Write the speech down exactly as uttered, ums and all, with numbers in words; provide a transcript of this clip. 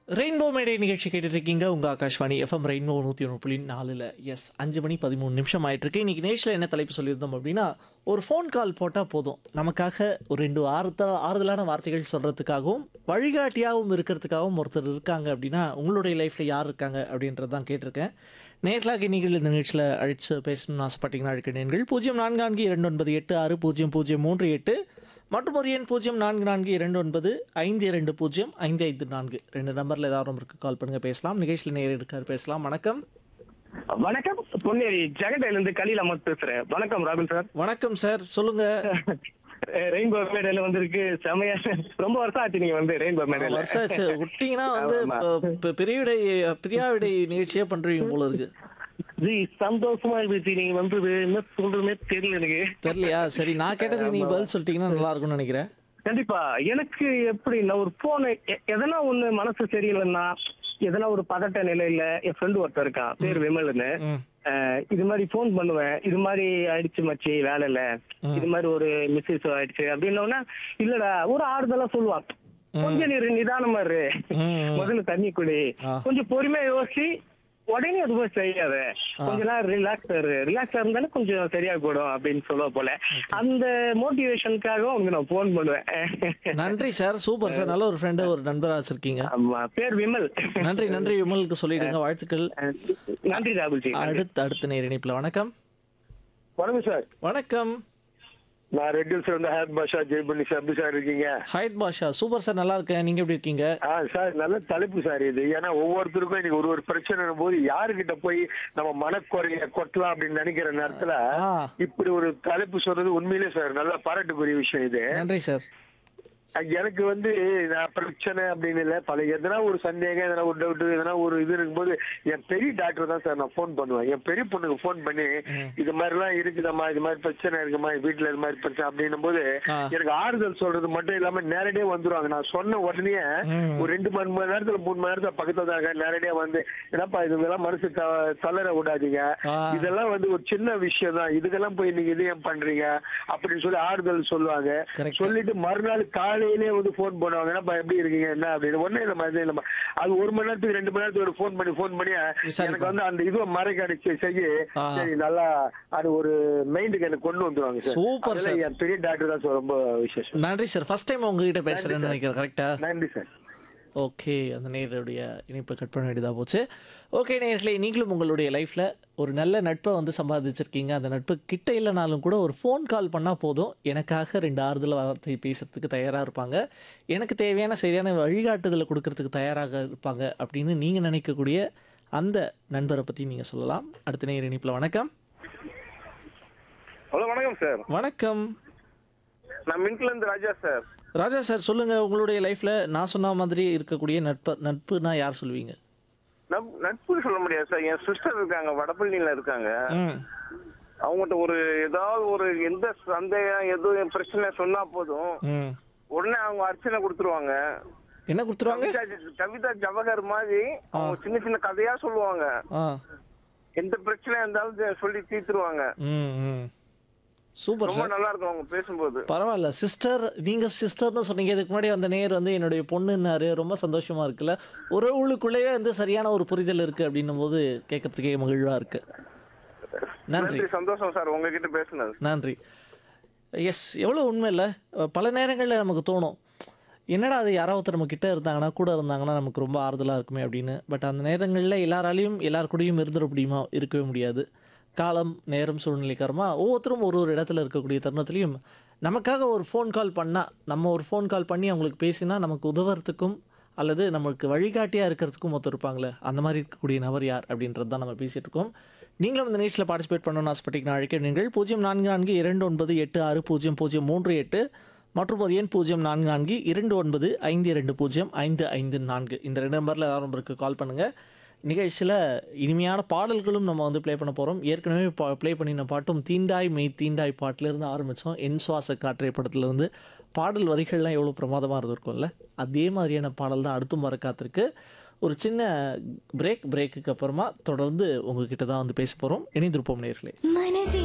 Rainbow மேடை நிகழ்ச்சி கேட்டுட்டு இருக்கீங்க உங்கள் ஆகாஷ்வாணி எஃப்எம் ரெயின்போ நூற்றி ஒன்று புள்ளி நாலில் எஸ் அஞ்சு மணி பதிமூணு நிமிஷம் ஆயிட்டிருக்கு. இன்றைக்கி நேஷில் என்ன தலைப்பு சொல்லியிருந்தோம் அப்படின்னா, ஒரு ஃபோன் கால் போட்டால் போதும் நமக்காக ஒரு ரெண்டு ஆறுத ஆறுதலான வார்த்தைகள் சொல்கிறதுக்காகவும் வழிகாட்டியாகவும் இருக்கிறதுக்காகவும் ஒருத்தர் இருக்காங்க அப்படின்னா உங்களுடைய லைஃப்பில் யார் இருக்காங்க அப்படின்றது தான் கேட்டிருக்கேன். நேர்களாக நீங்கள் இந்த நிகழ்ச்சியில் அழைச்சு பேசணும்னு ஆசைப்பட்டீங்கன்னா அழைக்க நேர்கள் பூஜ்ஜியம் நான்கு நான்கு இரண்டு ஒன்பது எட்டு ஆறு பூஜ்ஜியம் பூஜ்ஜியம் மூன்று எட்டு மற்றும் ஒரு எண் பூஜ்ஜியம் நான்கு நான்கு இரண்டு ஒன்பது ஐந்து இரண்டு பூஜ்ஜியம் ஐந்து ஐந்து நான்கு ரெண்டு நம்பரில் ஏதாவது நம்பருக்கு கால் பண்ணுங்க, பேசலாம். நிகழ்ச்சியில் நேரில் இருக்கார், பேசலாம். வணக்கம். வணக்கம், பொன்னேரி ஜெகடையில இருந்து கலீல் அமத் பேசுறேன். வணக்கம் ராகுல் சார். வணக்கம் சார், சொல்லுங்க. ரெயின்போ மேடையில வந்திருக்கு, செமையா. ரொம்ப வருஷம் ஆச்சு நீங்க வந்து ரெயின்போ மேடையில. வருஷம் ஆச்சு விட்டீங்கன்னா வந்து இப்ப பிரிவிடை பிரியாவிடை நிகழ்ச்சியே பண்றீங்க போல இருக்கு. ஜி சந்தோஷமா இருந்துச்சு நீங்க வந்தது. என்ன சொல்றதுமே தெரியல எனக்கு. தெரியலையா? சரி, நான் கேட்டதுக்கு நீங்க பதில் சொல்லிட்டீங்கன்னா நல்லா இருக்கும்னு நினைக்கிறேன். கண்டிப்பா. எனக்கு எப்படின்னா, ஒரு போன் எதனா ஒண்ணு மனசு சரியில்லைன்னா, எதனா ஒரு பதட்ட நிலையில என் ஃப்ரெண்டு ஒருத்தர் இருக்கான், பேர் விமல்னு. இது மாதிரி போன் பண்ணுவேன், இது மாதிரி ஆயிடுச்சு மச்சி வேலையில, இது மாதிரி ஒரு மிஸ்ஸஸ் ஆயிடுச்சு அப்படின்னா, இல்லடா ஒரு ஆறுதலா சொல்லுவான். கொஞ்சம் நீ நிதானமா இரு, முதல்ல தண்ணி குடி, கொஞ்சம் பொறுமையா யோசிச்சு உடனே அது போய் செய்யாத, கொஞ்ச நேரம் ரிலாக்ஸ் ரிலாக்ஸா இருந்தாலும் கொஞ்சம் சரியா கூடும் அப்படின்னு சொல்லுவ போல. அந்த மோட்டிவேஷனுக்காக உங்களுக்கு நான் போன் பண்ணுவேன். நன்றி சார், சூப்பர் சார், நல்ல ஒரு ஃப்ரெண்டு, ஒரு நண்பரா வச்சிருக்கீங்க. ஆமா, பேர் விமல். நன்றி நன்றி விமலுக்கு சொல்லிடுங்க, வாழ்த்துக்கள். நன்றி ராகுல்ஜி. அடுத்து அடுத்த நேர் இணைப்புல. வணக்கம். வணக்கம் சார். வணக்கம். நான் ரெட்டில் சார் வந்து ஹயத் பாஷா ஜெய்பண்ணி சார். எப்படி சார் இருக்கீங்க? ஹயத் பாஷா சூப்பர் சார், நல்லா இருக்கேன். நீங்க எப்படி இருக்கீங்க? ஆ சார், நல்ல தலைப்பு சார் இது. ஏன்னா ஒவ்வொருத்தருக்கும் இன்னைக்கு ஒரு ஒரு பிரச்சனை போது யாருக்கிட்ட போய் நம்ம மனக்குறைய கொட்டலாம் அப்படின்னு நினைக்கிற நேரத்துல இப்படி ஒரு தலைப்பு சொல்றது உண்மையிலே சார் நல்ல பாராட்டுக்குரிய விஷயம் இது. நன்றி சார். எனக்கு வந்து நான் பிரச்சனை அப்படின்னு இல்லை, பல எதனா ஒரு சந்தேகம், எதனா ஒரு டவுட், எதனா ஒரு இது இருக்கும்போது என் பெரிய டாக்டர் தான் சார் நான் ஃபோன் பண்ணுவேன். என் பெரிய பொண்ணுக்கு ஃபோன் பண்ணி இது மாதிரிலாம் இருக்குதாம்மா, இது மாதிரி பிரச்சனை இருக்குமா வீட்டுல, இது மாதிரி பிரச்சனை அப்படின்னும் போது எனக்கு ஆறுதல் சொல்றது மட்டும் இல்லாம நேரடியா வந்துருவாங்க. நான் சொன்ன உடனே ஒரு ரெண்டு மணி மணி நேரத்துல மூணு மணி நேரத்துல பக்கத்துல தாங்க நேரடியா வந்து, என்னப்பா இதுக்கெல்லாம் மனசு தளர விடாதீங்க, இதெல்லாம் வந்து ஒரு சின்ன விஷயம் தான், இதுக்கெல்லாம் போய் நீங்க இது ஏன் பண்றீங்க அப்படின்னு சொல்லி ஆறுதல் சொல்லுவாங்க. சொல்லிட்டு மறுநாள் காலை வந்து போன் பண்ணுவாங்க, எப்படி இருக்கீங்க என்ன அப்படின்னு. ஒண்ணு இல்ல மாதிரி இல்ல, அது ஒரு மணி நேரத்துக்கு ரெண்டு மணி நேரத்துக்கு ஒரு போன் பண்ணி போன் பண்ணி எனக்கு வந்து அந்த இதுவை மறைக்கடிச்சு செய்ய சரி நல்லா அது ஒரு மைண்டுக்கு எனக்கு கொண்டு வந்துருவாங்க. சூப்பர் சார், என் பெரிய டாக்டர் தான் சார், ரொம்ப விசேஷம். நன்றி சார். ஃபர்ஸ்ட் டைம் உங்ககிட்ட பேசுறேன்னு நினைக்கிறேன், கரெக்டா? நன்றி சார். ஓகே, அந்த நேருடைய இணைப்பை கட் பண்ண வேண்டியதாக போச்சு. ஓகே நேர்களே, நீங்களும் உங்களுடைய லைஃப்பில் ஒரு நல்ல நட்பை வந்து சம்பாதிச்சிருக்கீங்க. அந்த நட்பு கிட்ட இல்லைனாலும் கூட ஒரு ஃபோன் கால் பண்ணால் போதும், எனக்காக ரெண்டு ஆறுதல் வார்த்தை பேசுகிறதுக்கு தயாராக இருப்பாங்க, எனக்கு தேவையான சரியான வழிகாட்டுதலை கொடுக்கறதுக்கு தயாராக இருப்பாங்க அப்படின்னு நீங்கள் நினைக்கக்கூடிய அந்த நண்பரை பற்றி நீங்கள் சொல்லலாம். அடுத்த நேர் இணைப்பில். வணக்கம். ஹலோ, வணக்கம் சார். வணக்கம். நான் மின்ட்ல இருந்து ராஜா சார். ராஜா சார், சொல்லுங்கள். உங்களுடைய லைஃப்பில் நான் சொன்ன மாதிரி இருக்கக்கூடிய நட்பு நட்புனா யார் சொல்லுவீங்க? நட்புன்னு சொல்ல முடியாது சார். என் சிஸ்டர் இருக்காங்க, வடபழனியில இருக்காங்க. அவங்ககிட்ட ஒரு ஏதாவது ஒரு எந்த சந்தேகம் எதுவும் பிரச்சனை சொன்னா போதும், உடனே அவங்க அர்ச்சனை கொடுத்துருவாங்க. என்ன கொடுத்துருவாங்க? கவிதா ஜவஹர் மாதிரி அவங்க சின்ன சின்ன கதையா சொல்லுவாங்க. எந்த பிரச்சனை இருந்தாலும் சொல்லி தீர்த்துருவாங்க. சூப்பர் சார், நல்லா இருக்கும் அவங்க பேசும்போது. பரவாயில்ல சிஸ்டர், நீங்க சிஸ்டர்னு சொன்னீங்க. இதுக்கு முன்னாடி அந்த நேர் வந்து என்னுடைய பொண்ணுன்னாரு, ரொம்ப சந்தோஷமா இருக்குல்ல. உறவுகளுக்குள்ளேயே வந்து சரியான ஒரு புரிதல் இருக்கு அப்படின்னும் போது கேட்கறதுக்கே மகிழ்வா இருக்கு. நன்றி, சந்தோஷம் சார் உங்ககிட்ட பேசுனது. நன்றி. எஸ், எவ்வளோ உண்மை இல்லை. பல நேரங்களில் நமக்கு தோணும், என்னடா அது யாராவது ஒருத்தர் நம்ம கிட்ட இருந்தாங்கன்னா, கூட இருந்தாங்கன்னா நமக்கு ரொம்ப ஆறுதலாக இருக்குமே அப்படின்னு. பட் அந்த நேரங்களில் எல்லாராலையும் எல்லார் கூடயும் இருந்துட முடியுமா? இருக்கவே முடியாது. காலம் நேரம் சூழ்நிலைக்காரமாக ஒவ்வொருத்தரும் ஒரு ஒரு இடத்துல இருக்கக்கூடிய தருணத்துலையும் நமக்காக ஒரு ஃபோன் கால் பண்ணால், நம்ம ஒரு ஃபோன் கால் பண்ணி அவங்களுக்கு பேசினா நமக்கு உதவுறதுக்கும் அல்லது நம்மளுக்கு வழிகாட்டியாக இருக்கிறதுக்கும் ஒருத்தர் இருப்பாங்களே, அந்த மாதிரி இருக்கக்கூடிய நபர் யார் அப்படின்றது தான் நம்ம பேசிகிட்டு இருக்கோம். நீங்களும் இந்த நிகழ்ச்சியில் பார்ட்டிசிபேட் பண்ணணும்னு ஆசைப்பட்டீங்கன்னா அழைக்க நீங்கள் பூஜ்ஜியம் நான்கு நான்கு இரண்டு ஒன்பது எட்டு ஆறு பூஜ்ஜியம் பூஜ்ஜியம் மூன்று எட்டு மற்றும் ஒரு எண் பூஜ்ஜியம் நான்கு நான்கு இரண்டு ஒன்பது ஐந்து இரண்டு பூஜ்ஜியம் ஐந்து ஐந்து நான்கு இந்த ரெண்டு நம்பரில் ஏதாவது நம்பருக்கு கால் பண்ணுங்கள். நிகழ்ச்சியில் இனிமையான பாடல்களும் நம்ம வந்து ப்ளே பண்ண போகிறோம். ஏற்கனவே பா ப்ளே பண்ணின பாட்டும் தீண்டாய் மெய் தீண்டாய் பாட்டிலேருந்து ஆரம்பித்தோம். என் சுவாச காற்றை படத்துலேருந்து. பாடல் வரிகள்லாம் எவ்வளோ பிரமாதமாக இருந்திருக்கும்ல, அதே மாதிரியான பாடல் தான் அடுத்தும் வர காத்திருக்கு. ஒரு சின்ன பிரேக் பிரேக்குக்கு அப்புறமா தொடர்ந்து உங்ககிட்ட தான் வந்து பேச போகிறோம். இணைந்திருப்போம் நேயர்களே.